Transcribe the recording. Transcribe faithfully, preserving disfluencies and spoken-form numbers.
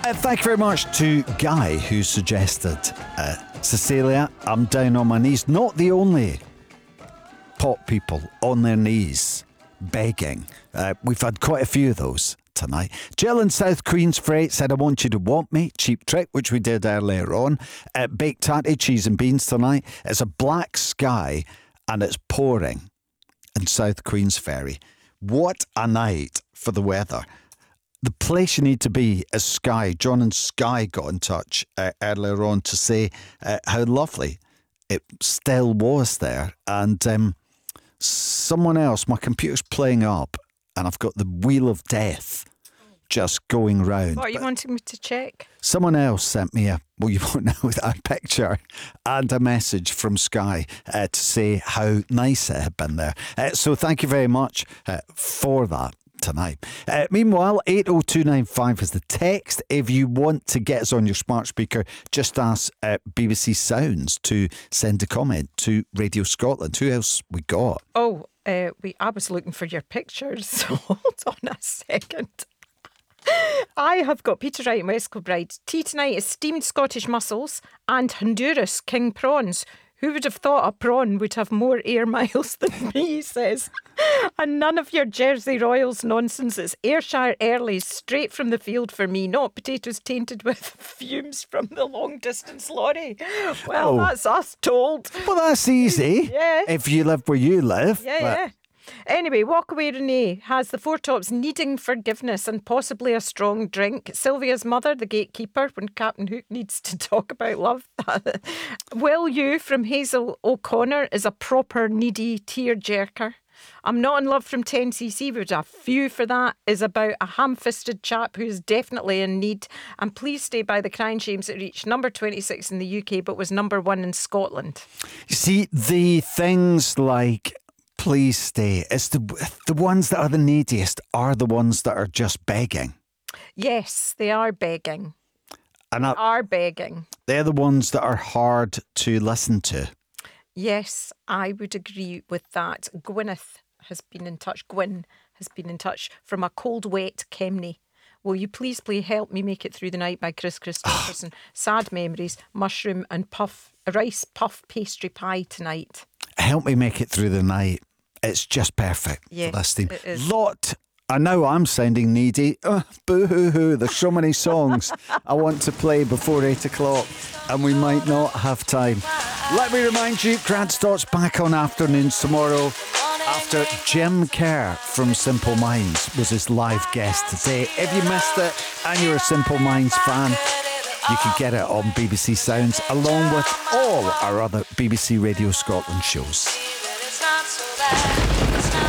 Uh, thank you very much to Guy, who suggested uh, Cecilia, I'm down on my knees. Not the only pop people on their knees begging. Uh, we've had quite a few of those tonight. Jill in South Queensferry said, I want you to want me. Cheap Trick, which we did earlier on. Uh, baked tatty, cheese and beans tonight. It's a black sky and it's pouring in South Queensferry. What a night for the weather. The place you need to be is Skye. John and Skye got in touch uh, earlier on to say uh, how lovely it still was there. And um, someone else, my computer's playing up and I've got the wheel of death just going round. What, are you wanting me to check? Someone else sent me a, well, you won't know, a picture and a message from Skye uh, to say how nice it had been there. Uh, so thank you very much uh, for that tonight. Uh, meanwhile, eight oh two nine five is the text. If you want to get us on your smart speaker, just ask uh, B B C Sounds to send a comment to Radio Scotland. Who else we got? Oh, uh, we. I was looking for your pictures, so hold on a second. I have got Peter Wright and West Kilbride. Tea tonight is steamed Scottish mussels and Honduras king prawns. Who would have thought a prawn would have more air miles than me, he says. And none of your Jersey Royals nonsense. It's Ayrshire Earlies straight from the field for me, not potatoes tainted with fumes from the long-distance lorry. Well, Oh. that's us told. Well, that's easy. Yeah. If you live where you live. Yeah, But- yeah. Anyway, Walkaway Renee has the Four Tops needing forgiveness and possibly a strong drink. Sylvia's mother, the gatekeeper, when Captain Hook needs to talk about love. Will You from Hazel O'Connor is a proper needy tear-jerker. I'm Not in Love from ten C C, but a few for that, is about a ham-fisted chap who's definitely in need. And Please Stay by the Crying Shames that reached number twenty-six in the U K but was number one in Scotland. You see, the things like Please Stay, it's the, the ones that are the neediest are the ones that are just begging. Yes, they are begging. And I, Are begging. they're the ones that are hard to listen to. Yes, I would agree with that. Gwyneth has been in touch. Gwyn has been in touch from a cold, wet Kemney. Will you please play Help Me Make It Through the Night by Chris Christopherson? Sad Memories, mushroom and puff, rice puff pastry pie tonight. Help Me Make It Through the Night. It's just perfect Yeah, for this team. it is. Lot. I know I'm sounding needy. Oh, boo-hoo-hoo. There's so many songs I want to play before eight o'clock and we might not have time. Let me remind you, Grantstock's back on afternoons tomorrow after Jim Kerr from Simple Minds was his live guest today. If you missed it and you're a Simple Minds fan, you can get it on B B C Sounds along with all our other B B C Radio Scotland shows. It's not so bad. It's not